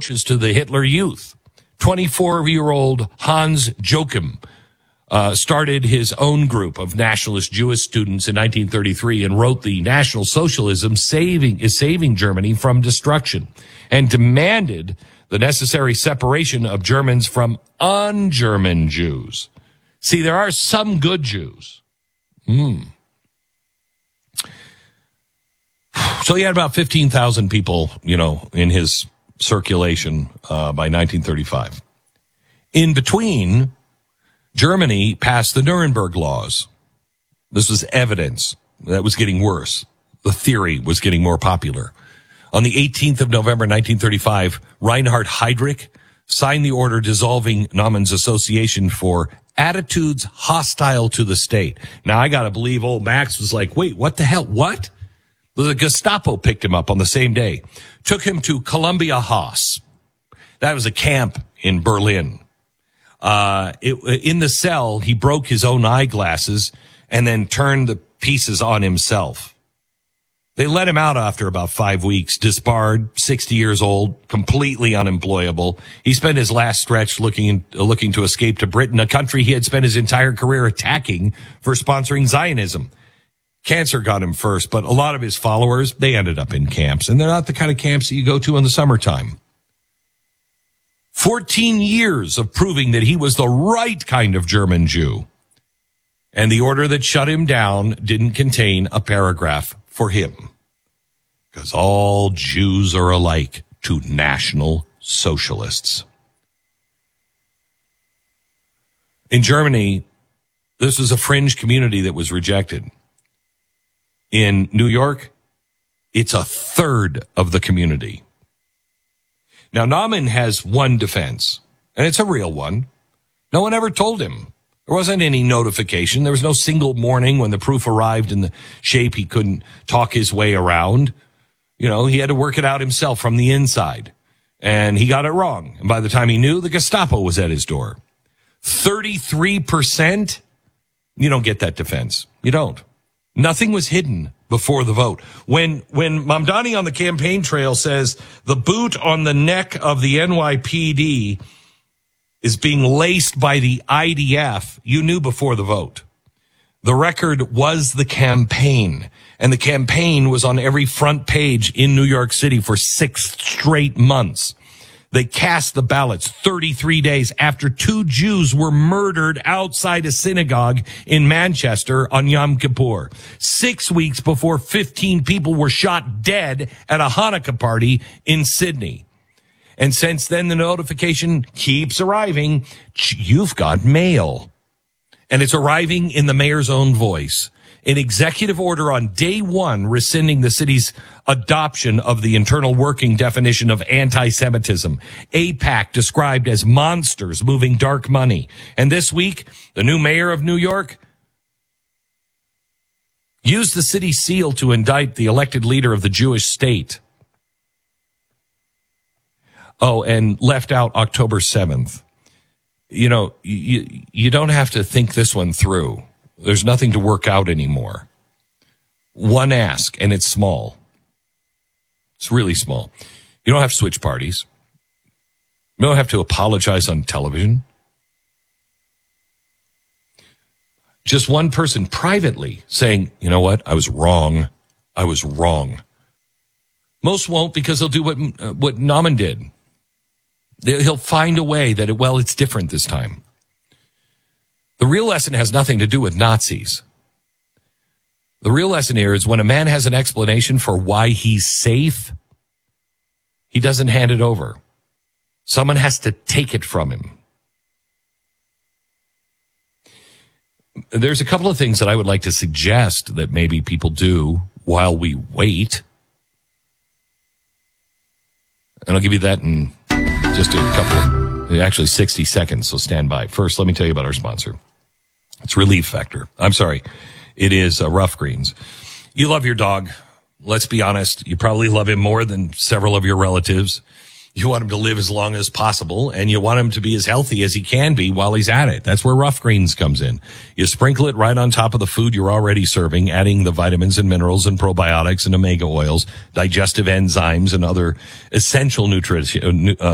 approaches to the Hitler Youth. 24-year-old Hans Joachim started his own group of nationalist Jewish students in 1933 and wrote the National Socialism is saving Germany from destruction, and demanded the necessary separation of Germans from un-German Jews. See, there are some good Jews. So he had about 15,000 people, in his circulation by 1935. In between, Germany passed the Nuremberg laws. This was evidence that was getting worse. The theory was getting more popular. On the 18th of November, 1935, Reinhard Heydrich signed the order dissolving Nauman's Association for attitudes hostile to the state. Now, I got to believe old Max was like, wait, what the hell? What? The Gestapo picked him up on the same day, took him to Columbia House. That was a camp in Berlin. In the cell, he broke his own eyeglasses and then turned the pieces on himself. They let him out after about 5 weeks, disbarred, 60 years old, completely unemployable. He spent his last stretch looking to escape to Britain, a country he had spent his entire career attacking for sponsoring Zionism. Cancer got him first, but a lot of his followers, they ended up in camps, and they're not the kind of camps that you go to in the summertime. 14 years of proving that he was the right kind of German Jew. And the order that shut him down didn't contain a paragraph for him. Because all Jews are alike to National Socialists. In Germany, this was a fringe community that was rejected. In New York, it's a third of the community. Now, Nauman has one defense, and it's a real one. No one ever told him. There wasn't any notification. There was no single morning when the proof arrived in the shape he couldn't talk his way around. He had to work it out himself from the inside. And he got it wrong. And by the time he knew, the Gestapo was at his door. 33%? You don't get that defense. You don't. Nothing was hidden before the vote. When Mamdani on the campaign trail says the boot on the neck of the NYPD is being laced by the IDF, you knew before the vote. The record was the campaign, and the campaign was on every front page in New York City for 6 straight months. They cast the ballots 33 days after 2 Jews were murdered outside a synagogue in Manchester on Yom Kippur. 6 weeks before 15 people were shot dead at a Hanukkah party in Sydney. And since then, the notification keeps arriving. You've got mail. And it's arriving in the mayor's own voice. An executive order on day 1 rescinding the city's adoption of the internal working definition of anti-Semitism. AIPAC described as monsters moving dark money. And this week, the new mayor of New York used the city seal to indict the elected leader of the Jewish state. Oh, and left out October 7th. You don't have to think this one through. There's nothing to work out anymore. One ask, and it's small. It's really small. You don't have to switch parties. You don't have to apologize on television. Just one person privately saying, you know what, I was wrong. I was wrong. Most won't, because they'll do what Nauman did. He'll find a way that, it's different this time. The real lesson has nothing to do with Nazis. The real lesson here is when a man has an explanation for why he's safe, he doesn't hand it over. Someone has to take it from him. There's a couple of things that I would like to suggest that maybe people do while we wait. And I'll give you that in just a couple, actually 60 seconds, so stand by. First, let me tell you about our sponsor. It's Relief Factor. I'm sorry. It is Rough Greens. You love your dog. Let's be honest. You probably love him more than several of your relatives. You want him to live as long as possible, and you want him to be as healthy as he can be while he's at it. That's where Rough Greens comes in. You sprinkle it right on top of the food you're already serving, adding the vitamins and minerals and probiotics and omega oils, digestive enzymes, and other essential nutrition,